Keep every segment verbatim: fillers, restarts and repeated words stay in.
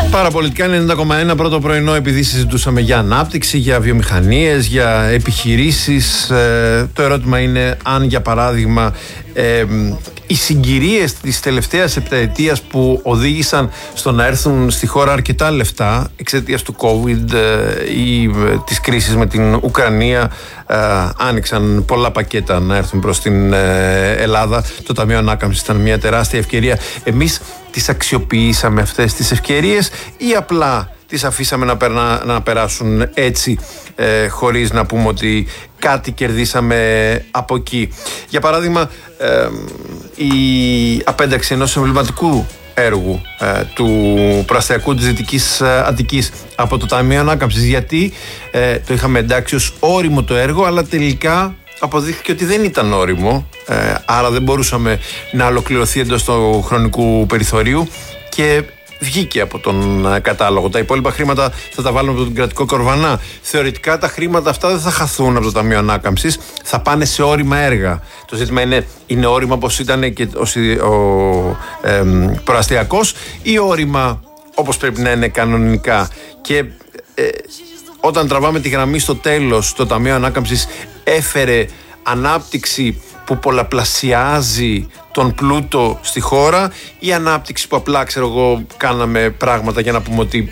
Παραπολιτικά ενενήντα κόμμα ένα, πρώτο πρωινό, επειδή συζητούσαμε για ανάπτυξη, για βιομηχανίες, για επιχειρήσεις. Ε, το ερώτημα είναι αν, για παράδειγμα, ε, οι συγκυρίες της τελευταίας επταετίας που οδήγησαν στο να έρθουν στη χώρα αρκετά λεφτά εξαιτίας του COVID ε, ή ε, της κρίσης με την Ουκρανία, ε, άνοιξαν πολλά πακέτα να έρθουν προς την ε, Ελλάδα. Το Ταμείο Ανάκαμψης ήταν μια τεράστια ευκαιρία. Εμείς τις αξιοποιήσαμε αυτές τις ευκαιρίες ή απλά τις αφήσαμε να, περνά, να περάσουν έτσι, ε, χωρίς να πούμε ότι κάτι κερδίσαμε από εκεί? Για παράδειγμα, ε, η απένταξη ενός εμβληματικού έργου ε, του προαστιακού της Δυτικής Αττικής από το Ταμείο Ανάκαμψης, γιατί ε, το είχαμε εντάξει ως όριμο το έργο, αλλά τελικά αποδείχθηκε ότι δεν ήταν όριμο, ε, άρα δεν μπορούσαμε να ολοκληρωθεί εντός του χρονικού περιθωρίου και βγήκε από τον κατάλογο. Τα υπόλοιπα χρήματα θα τα βάλουμε από τον κρατικό κορβανά. Θεωρητικά τα χρήματα αυτά δεν θα χαθούν από το Ταμείο Ανάκαμψης, θα πάνε σε όριμα έργα. Το ζήτημα είναι, είναι όριμα όπως ήταν και ο, ο ε, προαστιακός, ή όριμα όπως πρέπει να είναι κανονικά? Και ε, όταν τραβάμε τη γραμμή στο τέλος, το Ταμείο Ανάκαμψης έφερε ανάπτυξη που πολλαπλασιάζει τον πλούτο στη χώρα, ή ανάπτυξη που απλά, ξέρω εγώ, κάναμε πράγματα για να πούμε ότι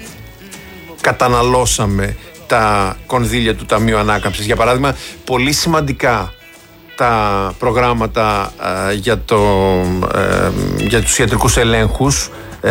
καταναλώσαμε τα κονδύλια του Ταμείου Ανάκαμψης? Για παράδειγμα, πολύ σημαντικά τα προγράμματα ε, για, το, ε, για τους ιατρικούς ελέγχους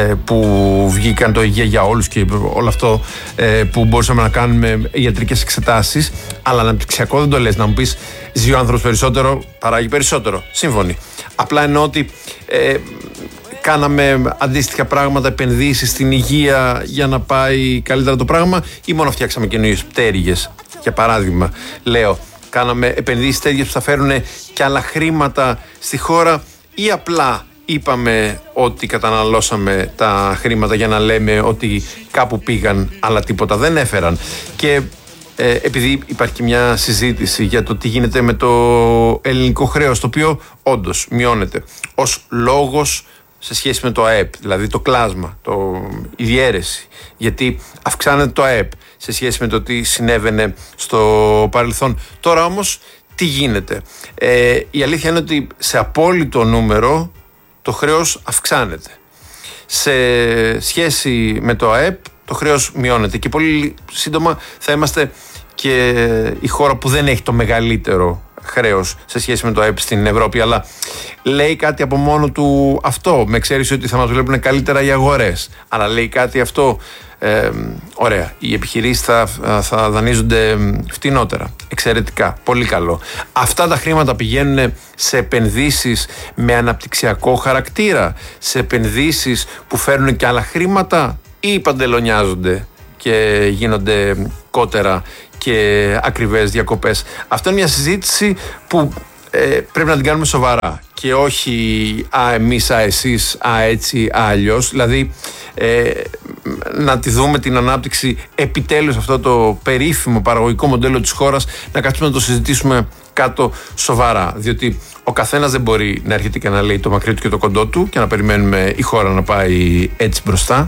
που βγήκαν, το Υγεία για Όλους και όλο αυτό, που μπορούσαμε να κάνουμε ιατρικές εξετάσεις. Αλλά αναπτυξιακό δεν το λες. Να μου πεις, ζει ο άνθρωπος περισσότερο, παράγει περισσότερο. Σύμφωνοι. Απλά εννοώ ότι ε, κάναμε αντίστοιχα πράγματα, επενδύσεις στην υγεία για να πάει καλύτερα το πράγμα, ή μόνο φτιάξαμε καινούριες πτέρυγες? Για παράδειγμα, λέω, κάναμε επενδύσεις τέτοιες που θα φέρουν και άλλα χρήματα στη χώρα, ή απλά είπαμε ότι καταναλώσαμε τα χρήματα για να λέμε ότι κάπου πήγαν αλλά τίποτα δεν έφεραν? Και ε, επειδή υπάρχει μια συζήτηση για το τι γίνεται με το ελληνικό χρέος, το οποίο όντως μειώνεται ως λόγος σε σχέση με το ΑΕΠ, δηλαδή το κλάσμα, το, η διαίρεση, γιατί αυξάνεται το ΑΕΠ σε σχέση με το τι συνέβαινε στο παρελθόν. Τώρα όμως τι γίνεται? Ε, η αλήθεια είναι ότι σε απόλυτο νούμερο το χρέος αυξάνεται. Σε σχέση με το ΑΕΠ το χρέος μειώνεται, και πολύ σύντομα θα είμαστε και η χώρα που δεν έχει το μεγαλύτερο χρέος σε σχέση με το ΑΕΠ στην Ευρώπη. Αλλά λέει κάτι από μόνο του αυτό? Με εξαίρεση ότι θα μας βλέπουν καλύτερα οι αγορές. Αλλά λέει κάτι αυτό? Ε, ωραία. Οι επιχειρήσεις θα, θα δανείζονται φτηνότερα. Εξαιρετικά. Πολύ καλό. Αυτά τα χρήματα πηγαίνουν σε επενδύσεις με αναπτυξιακό χαρακτήρα, σε επενδύσεις που φέρνουν και άλλα χρήματα, ή παντελονιάζονται και γίνονται κότερα και ακριβές διακοπές? Αυτό είναι μια συζήτηση που ε, πρέπει να την κάνουμε σοβαρά, και όχι α εμείς, α εσείς, α έτσι, α αλλιώς. Δηλαδή ε, να τη δούμε την ανάπτυξη επιτέλους, αυτό το περίφημο παραγωγικό μοντέλο της χώρας, να κάτσουμε να το συζητήσουμε κάτω σοβαρά, διότι ο καθένας δεν μπορεί να έρχεται και να λέει το μακρύ του και το κοντό του και να περιμένουμε η χώρα να πάει έτσι μπροστά.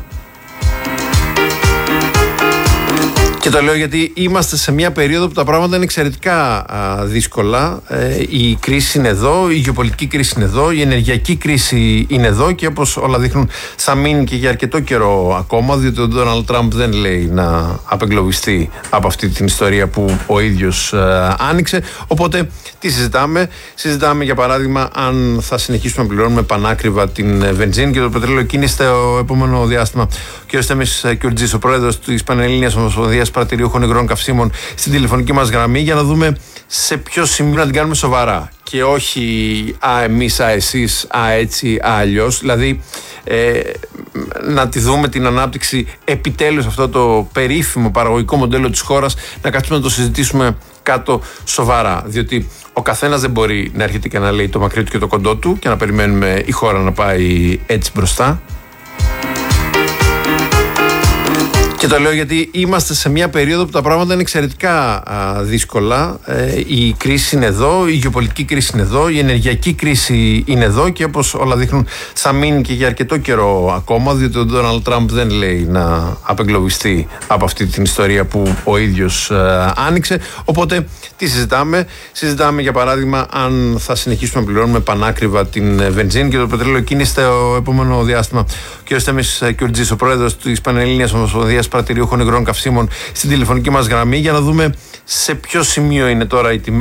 Και το λέω γιατί είμαστε σε μια περίοδο που τα πράγματα είναι εξαιρετικά α, δύσκολα. Ε, η κρίση είναι εδώ, η γεωπολιτική κρίση είναι εδώ, η ενεργειακή κρίση είναι εδώ, και όπως όλα δείχνουν θα μείνει και για αρκετό καιρό ακόμα, διότι ο Ντόναλντ Τραμπ δεν λέει να απεγκλωβιστεί από αυτή την ιστορία που ο ίδιος α, άνοιξε. Οπότε τι συζητάμε? Συζητάμε για παράδειγμα αν θα συνεχίσουμε να πληρώνουμε πανάκριβα την βενζίνη και το πετρέλαιο εκείνη στο επόμενο διάστημα. Ο κ. Στέμις Κιουρτζής, ο πρόεδρος της Πανελλήνιας Ομοσπονδίας Πρατηριούχων Υγρών Καυσίμων, στην τηλεφωνική μας γραμμή, για να δούμε σε ποιο σημείο να την κάνουμε σοβαρά και όχι α εμείς, α εσείς, α έτσι, α αλλιώς. Δηλαδή ε, να τη δούμε την ανάπτυξη επιτέλους, αυτό το περίφημο παραγωγικό μοντέλο της χώρας, να κάτσουμε να το συζητήσουμε κάτω σοβαρά, διότι ο καθένας δεν μπορεί να έρχεται και να λέει το μακρύ του και το κοντό του και να περιμένουμε η χώρα να πάει έτσι μπροστά. Και το λέω γιατί είμαστε σε μια περίοδο που τα πράγματα είναι εξαιρετικά α, δύσκολα. Ε, η κρίση είναι εδώ, η γεωπολιτική κρίση είναι εδώ, η ενεργειακή κρίση είναι εδώ και όπως όλα δείχνουν θα μείνει και για αρκετό καιρό ακόμα, διότι ο Ντόναλντ Τραμπ δεν λέει να απεγκλωβιστεί από αυτή την ιστορία που ο ίδιος ε, άνοιξε. Οπότε τι συζητάμε? Συζητάμε για παράδειγμα αν θα συνεχίσουμε να πληρώνουμε πανάκριβα την βενζίνη και το πετρέλαιο εκείνη στο επόμενο διάστημα. Ο κ. Στέμις Κιουρτζής, ο πρόεδρος της Πανελλήνιας Ομοσπονδίας Πρατηριούχων Υγρών Καυσίμων, στην τηλεφωνική μας γραμμή για να δούμε σε ποιο σημείο είναι τώρα η τιμή.